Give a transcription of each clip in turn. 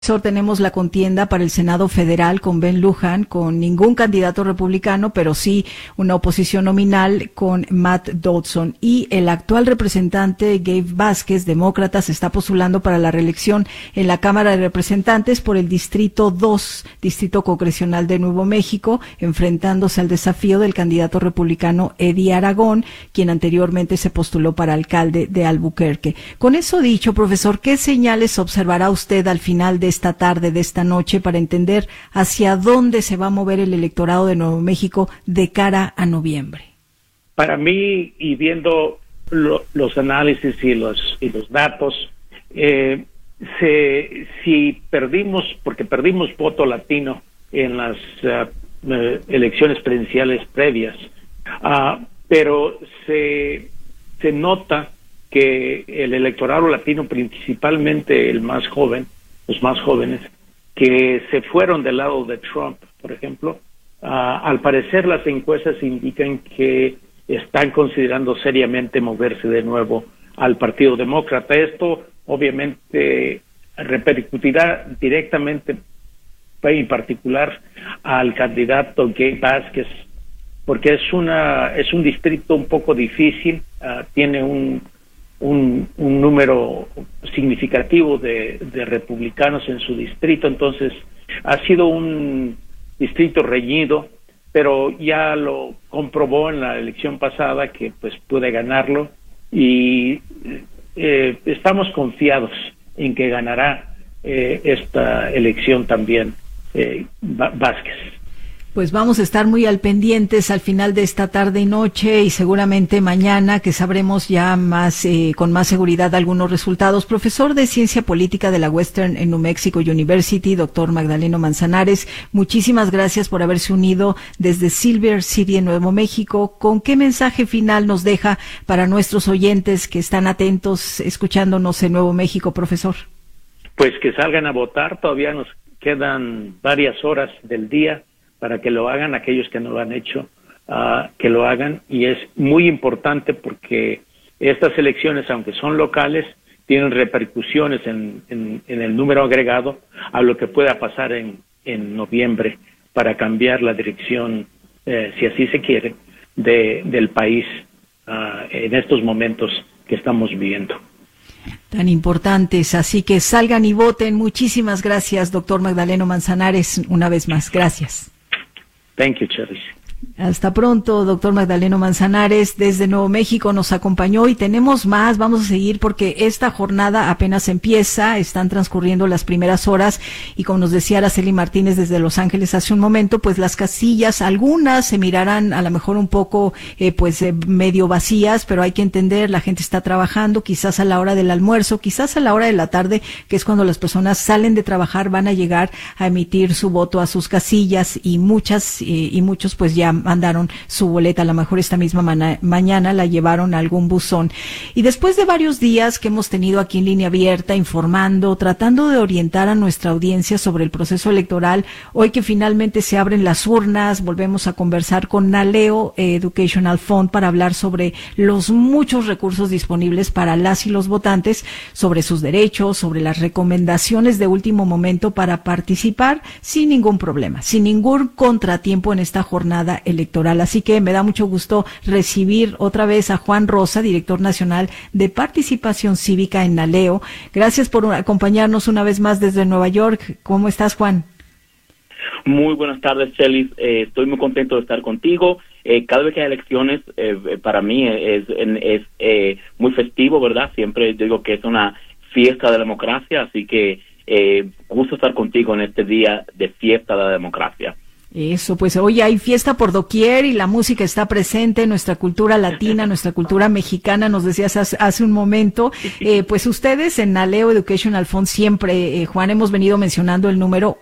Tenemos la contienda para el Senado Federal con Ben Lujan, con ningún candidato republicano, pero sí una oposición nominal con Matt Dodson. Y el actual representante Gabe Vázquez, demócrata, se está postulando para la reelección en la Cámara de Representantes por el Distrito 2, Distrito Congresional de Nuevo México, enfrentándose al desafío del candidato republicano Eddie Aragón, quien anteriormente se postuló para alcalde de Albuquerque. Con eso dicho, profesor, ¿qué señales observará usted al final de esta tarde, de esta noche, para entender hacia dónde se va a mover el electorado de Nuevo México de cara a noviembre? Para mí, y viendo los análisis y los datos, si perdimos, porque perdimos voto latino en las elecciones presidenciales previas, pero se nota que el electorado latino, principalmente el más joven, los más jóvenes, que se fueron del lado de Trump, por ejemplo, al parecer las encuestas indican que están considerando seriamente moverse de nuevo al Partido Demócrata. Esto obviamente repercutirá directamente, en particular, al candidato Gabe Vázquez, porque es un distrito un poco difícil, tiene un número significativo de republicanos en su distrito, entonces ha sido un distrito reñido, pero ya lo comprobó en la elección pasada que pues puede ganarlo y estamos confiados en que ganará esta elección también Vázquez. Pues vamos a estar muy al pendientes al final de esta tarde y noche y seguramente mañana que sabremos ya más con más seguridad algunos resultados. Profesor de Ciencia Política de la Western New Mexico University, doctor Magdaleno Manzanares, muchísimas gracias por haberse unido desde Silver City en Nuevo México. ¿Con qué mensaje final nos deja para nuestros oyentes que están atentos escuchándonos en Nuevo México, profesor? Pues que salgan a votar, todavía nos quedan varias horas del día para que lo hagan, aquellos que no lo han hecho, que lo hagan, y es muy importante porque estas elecciones, aunque son locales, tienen repercusiones en el número agregado a lo que pueda pasar en noviembre para cambiar la dirección, si así se quiere, del país en estos momentos que estamos viviendo. Tan importantes, así que salgan y voten. Muchísimas gracias, doctor Magdaleno Manzanares, una vez más. Gracias. Thank you, Cherry. Hasta pronto, doctor Magdaleno Manzanares, desde Nuevo México nos acompañó y tenemos más, vamos a seguir porque esta jornada apenas empieza, están transcurriendo las primeras horas y como nos decía Araceli Martínez desde Los Ángeles hace un momento, pues las casillas, algunas se mirarán a lo mejor un poco medio vacías, pero hay que entender, la gente está trabajando, quizás a la hora del almuerzo, quizás a la hora de la tarde, que es cuando las personas salen de trabajar, van a llegar a emitir su voto a sus casillas y muchos pues ya mandaron su boleta, a lo mejor esta misma mañana la llevaron a algún buzón. Y después de varios días que hemos tenido aquí en Línea Abierta, informando, tratando de orientar a nuestra audiencia sobre el proceso electoral, hoy que finalmente se abren las urnas, volvemos a conversar con Naleo Educational Fund para hablar sobre los muchos recursos disponibles para las y los votantes, sobre sus derechos, sobre las recomendaciones de último momento para participar sin ningún problema, sin ningún contratiempo en esta jornada electoral. Así que me da mucho gusto recibir otra vez a Juan Rosa, director nacional de participación cívica en Naleo. Gracias por acompañarnos una vez más desde Nueva York. ¿Cómo estás, Juan? Muy buenas tardes, Chelis. Estoy muy contento de estar contigo. Cada vez que hay elecciones, para mí es muy festivo, ¿verdad? Siempre digo que es una fiesta de la democracia, así que gusto estar contigo en este día de fiesta de la democracia. Eso, pues hoy hay fiesta por doquier y la música está presente, nuestra cultura latina, nuestra cultura mexicana, nos decías hace un momento. Pues ustedes en Naleo Educational Fund siempre, Juan, hemos venido mencionando el número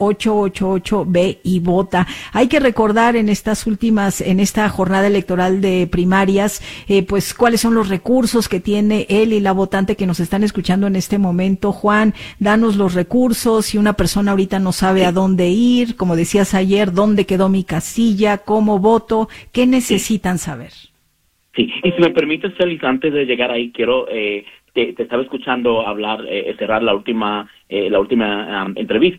888B y vota. Hay que recordar en esta jornada electoral de primarias, pues cuáles son los recursos que tiene él y la votante que nos están escuchando en este momento. Juan, danos los recursos, si una persona ahorita no sabe a dónde ir, como decías ayer, dónde quedó mi casilla, cómo voto, qué necesitan saber. Sí, y si me permites, Celis, antes de llegar ahí, quiero te estaba escuchando hablar, cerrar la última entrevista.